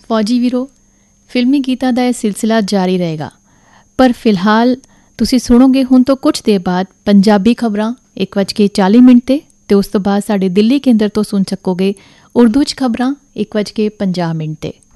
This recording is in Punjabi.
ਫੌਜੀ ਵੀਰੋ, ਫਿਲਮੀ ਗੀਤਾਂ ਦਾ ਇਹ ਸਿਲਸਿਲਾ ਜਾਰੀ ਰਹੇਗਾ, ਪਰ ਫਿਲਹਾਲ ਤੁਸੀਂ ਸੁਣੋਗੇ ਹੁਣ ਤੋਂ ਕੁਝ ਦੇਰ ਬਾਅਦ ਪੰਜਾਬੀ ਖਬਰਾਂ 1:40 ਤੇ ਉਸ ਤੋਂ ਬਾਅਦ ਸਾਡੇ ਦਿੱਲੀ ਕੇਂਦਰ ਤੋਂ ਸੁਣ ਸਕੋਗੇ ਉਰਦੂ 'ਚ ਖਬਰਾਂ 1:50 'ਤੇ।